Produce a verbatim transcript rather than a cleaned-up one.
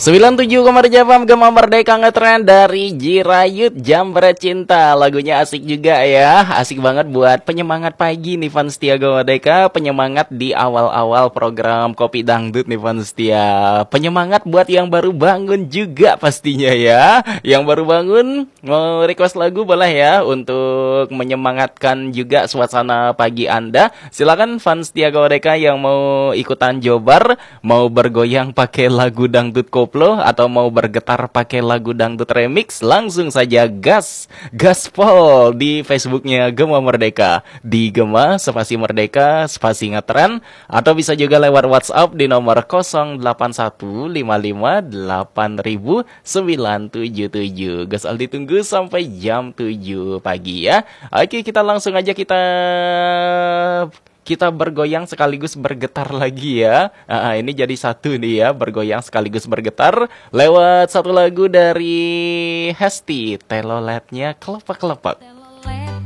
sembilan puluh tujuh koma delapan Gema Merdeka ngetren dari Jirayut Jambret Cinta. Lagunya asik juga ya. Asik banget buat penyemangat pagi nih fans setia Gema Merdeka. Penyemangat di awal-awal program Kopi Dangdut nih fans setia. Penyemangat buat yang baru bangun juga pastinya ya. Yang baru bangun mau request lagu boleh ya. Untuk menyemangatkan juga suasana pagi Anda. Silakan fans setia Gema Merdeka yang mau ikutan jobar. Mau bergoyang pakai lagu dangdut koplo atau mau bergetar pakai lagu dangdut remix, langsung saja gas gaspol di Facebooknya Gema Merdeka, di Gema spasi Merdeka spasi ngetren, atau bisa juga lewat WhatsApp di nomor nol delapan satu lima lima delapan nol nol sembilan tujuh tujuh. Gasal ditunggu sampai jam tujuh pagi ya. Oke, kita langsung aja kita kita bergoyang sekaligus bergetar lagi ya. Nah, ini jadi satu nih ya, bergoyang sekaligus bergetar lewat satu lagu dari Hesti, teloletnya kelopak-kelopak.